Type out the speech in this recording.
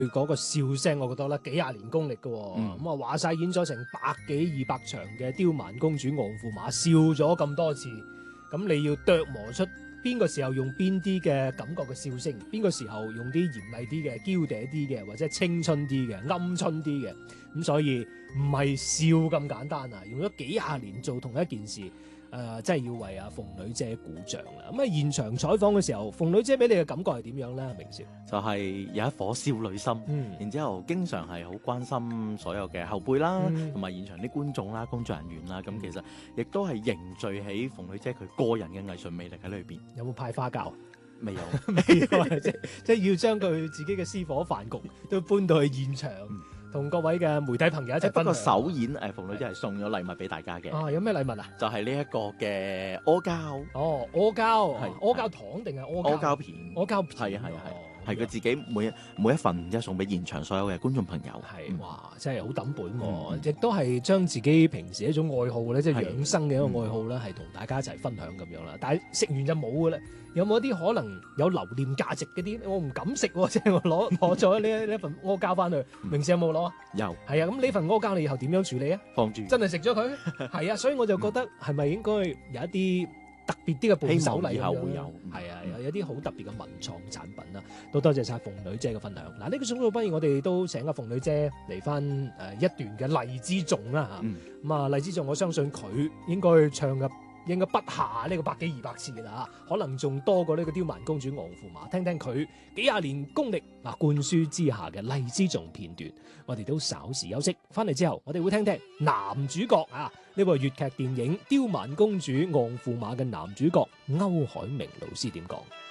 嗰個笑聲，我覺得咧幾廿年功力嘅喎。咁啊話晒演咗成100幾200場嘅刁蠻公主、昂駙馬，笑咗咁多次，咁你要琢磨出邊個時候用邊啲嘅感覺嘅笑聲，邊個時候用啲嚴厲啲嘅、嬌嗲啲嘅，或者青春啲嘅、鵪鶉啲嘅。咁所以唔係笑咁簡單啊，用咗幾廿年做同一件事。真係要為阿鳳女姐鼓掌啦！咁現場採訪嘅時候，鳳女姐俾你嘅感覺係點樣咧？明少就係有一顆少女心，然之後經常係好關心所有嘅後輩啦，同埋現場啲觀眾啦、工作人員啦，咁其實亦都係凝聚起鳳女姐佢個人嘅藝術魅力喺裏邊。 有冇派花膠？ 未有， 未有，即係要將佢自己嘅私伙飯局都搬到去現場。同各位嘅媒體朋友一齊分享。 不過首演鳳女姐係送咗禮物俾大家嘅。 有咩禮物啊？ 就係呢一個嘅阿膠。 阿膠係阿膠糖定係阿膠片？ 阿膠片係佢自己每一份即係送俾現場所有嘅觀眾朋友。 係哇，真係好抌本喎！亦都係將自己平時一種愛好咧，即係養生嘅一個愛好咧，係同大家一齊分享咁樣啦。但係食完就冇嘅咧。有冇一啲可能有留念價值嗰啲？我唔敢食喎，即係我攞咗呢一份阿膠翻去。明時有冇攞啊？ 有。 係啊，咁呢份阿膠你以後點樣處理啊？ 放住。 真係食咗佢？係啊，所以我就覺得係咪應該有一啲特別啲嘅伴手禮？ 以後會有。 係啊，有啲好特別嘅文創產品啦。都多謝晒鳳女姐嘅分享。嗱，呢個送到不如我哋都請阿鳳女姐嚟翻一段嘅荔枝頌啦嚇。咁啊，荔枝頌我相信佢應該唱嘅。應該不下呢個100幾200次嘅啦，可能仲多過呢個刁蠻公主昂駙馬。聽聽佢幾廿年功力灌輸之下嘅荔枝頌片段，我哋都稍事休息。翻嚟之後，我哋會聽聽男主角呢部粵劇電影《刁蠻公主昂駙馬》嘅男主角歐海明老師點講。